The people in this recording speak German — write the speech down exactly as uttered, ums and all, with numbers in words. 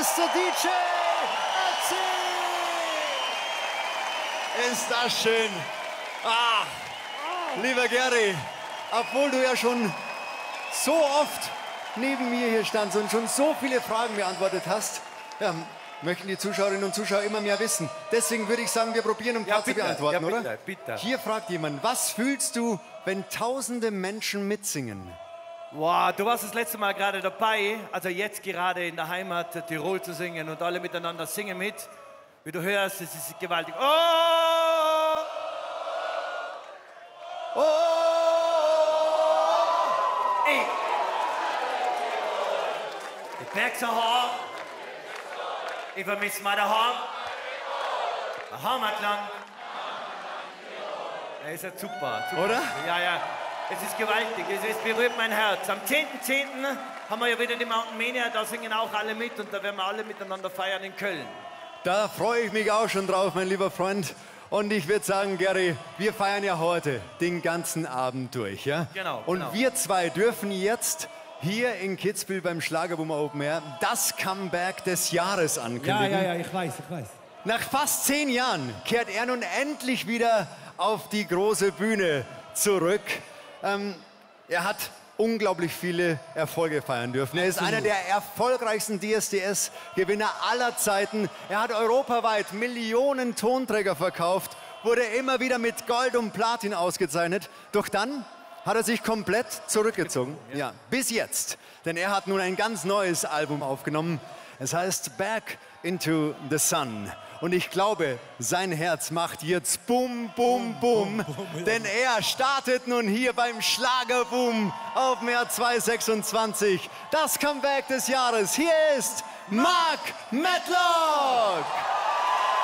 Mister D J Ötzi! Ist das schön. Ah, lieber Gary, obwohl du ja schon so oft neben mir hier standst und schon so viele Fragen beantwortet hast, ja, möchten die Zuschauerinnen und Zuschauer immer mehr wissen. Deswegen würde ich sagen, wir probieren, um ein paar zu beantworten, ja, bitte, oder? Bitte. Hier fragt jemand, was fühlst du, wenn tausende Menschen mitsingen? Wow, du warst das letzte Mal gerade dabei, also jetzt gerade in der Heimat Tirol zu singen und alle miteinander singen mit. Wie du hörst, es ist gewaltig. Oh! Oh! Ey! Die Berge so hoch. Ich vermisse meine Heim. Mein Heimatland. Er ist ja super, super. Oder? Ja, ja. Es ist gewaltig, es, es berührt mein Herz. Am zehnten zehnten haben wir ja wieder die Mountain Mania, da singen auch alle mit und da werden wir alle miteinander feiern in Köln. Da freue ich mich auch schon drauf, mein lieber Freund. Und ich würde sagen, Gary, wir feiern ja heute den ganzen Abend durch, ja? Genau, Und genau. wir zwei dürfen jetzt hier in Kitzbühel beim Schlagerboom Open Air das Comeback des Jahres ankündigen. Ja, ja, ja, ich weiß, ich weiß. Nach fast zehn Jahren kehrt er nun endlich wieder auf die große Bühne zurück. Ähm, er hat unglaublich viele Erfolge feiern dürfen. Er ist einer der erfolgreichsten D S D S-Gewinner aller Zeiten. Er hat europaweit Millionen Tonträger verkauft, wurde immer wieder mit Gold und Platin ausgezeichnet. Doch dann hat er sich komplett zurückgezogen. Ja, bis jetzt. Denn er hat nun ein ganz neues Album aufgenommen. Es heißt Back into the Sun. Und ich glaube, sein Herz macht jetzt Bum, Bum, Bum. Denn er startet nun hier beim Schlagerboom auf dem Jahr zweitausendsechsundzwanzig. Das Comeback des Jahres. Hier ist Mark Medlock.